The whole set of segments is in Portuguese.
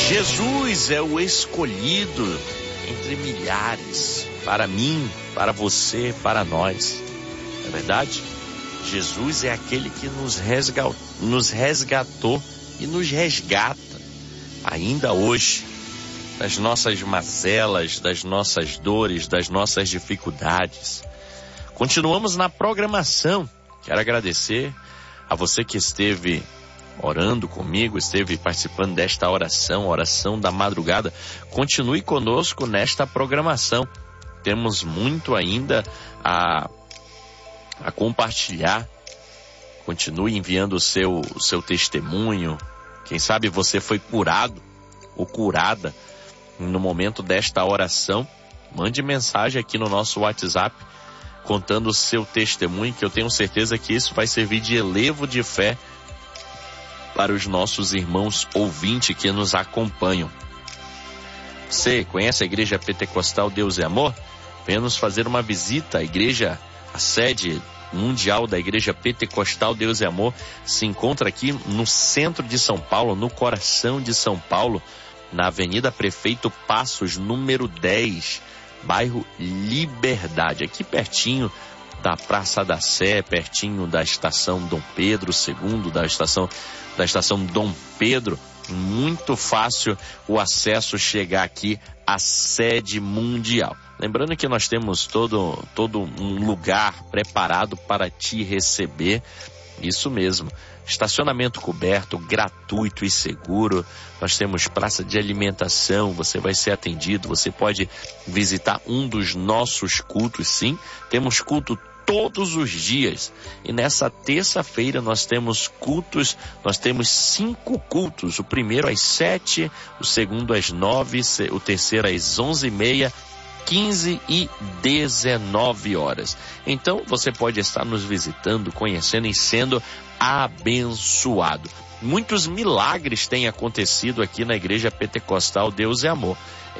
Jesus é o escolhido entre milhares, para mim, para você, para nós. Não é verdade? Jesus é aquele que nos resgatou e nos resgata ainda hoje das nossas mazelas, das nossas dores, das nossas dificuldades. Continuamos na programação. Quero agradecer a você que esteve orando comigo, esteve participando desta oração da madrugada. Continue conosco nesta programação. Temos muito ainda a compartilhar. Continue enviando o seu testemunho. Quem sabe você foi curado ou curada no momento desta oração. Mande mensagem aqui no nosso WhatsApp contando o seu testemunho, que eu tenho certeza que isso vai servir de elevo de fé para os nossos irmãos ouvintes que nos acompanham. Você conhece a Igreja Pentecostal Deus é Amor? Venha nos fazer uma visita. A sede mundial da Igreja Pentecostal Deus é Amor se encontra aqui no centro de São Paulo, no coração de São Paulo, na Avenida Prefeito Passos, número 10, bairro Liberdade, aqui pertinho da Praça da Sé, pertinho da estação Dom Pedro II, da estação Dom Pedro. Muito fácil o acesso chegar aqui à sede mundial. Lembrando que nós temos todo um lugar preparado para te receber. Isso mesmo. Estacionamento coberto, gratuito e seguro. Nós temos praça de alimentação, você vai ser atendido, você pode visitar um dos nossos cultos, sim. Temos culto todos os dias. E nessa terça-feira nós temos cultos, nós temos 5 cultos. O primeiro às 7, o segundo às 9, o terceiro às 11h30, 15 e 19 horas. Então você pode estar nos visitando, conhecendo e sendo abençoado. Muitos milagres têm acontecido aqui na Igreja Pentecostal Deus é Amor.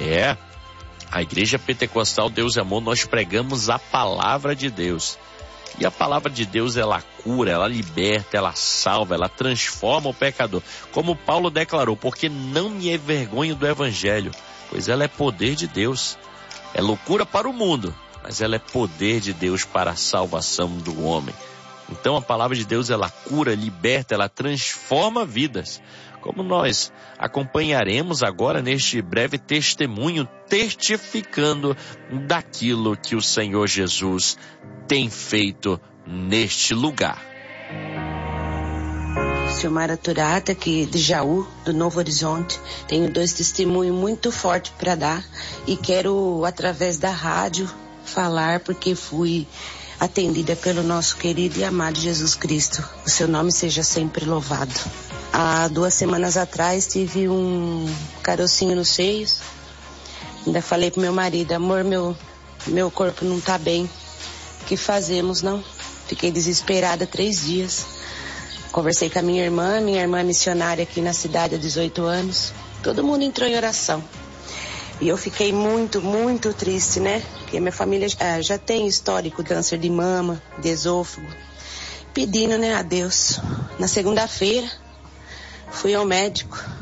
A Igreja Pentecostal Deus é Amor, nós pregamos a palavra de Deus. E a palavra de Deus, ela cura, ela liberta, ela salva, ela transforma o pecador. Como Paulo declarou, porque não me envergonho do Evangelho, pois ela é poder de Deus. É loucura para o mundo, mas ela é poder de Deus para a salvação do homem. Então a palavra de Deus, ela cura, liberta, ela transforma vidas. Como nós acompanharemos agora neste breve testemunho, testificando daquilo que o Senhor Jesus tem feito neste lugar. Silmara Turata, aqui de Jaú, do Novo Horizonte. Tenho 2 testemunhos muito fortes para dar e quero, através da rádio, falar porque fui atendida pelo nosso querido e amado Jesus Cristo. O seu nome seja sempre louvado. Há 2 semanas atrás tive um carocinho nos seios. Ainda falei pro meu marido, amor, meu corpo não tá bem. O que fazemos, não? Fiquei desesperada 3 dias. Conversei com a minha irmã é missionária aqui na cidade há 18 anos. Todo mundo entrou em oração. E eu fiquei muito, muito triste, né? Porque minha família já tem histórico de câncer de mama, de esôfago. Pedindo, né, a Deus. Na segunda-feira, fui ao médico.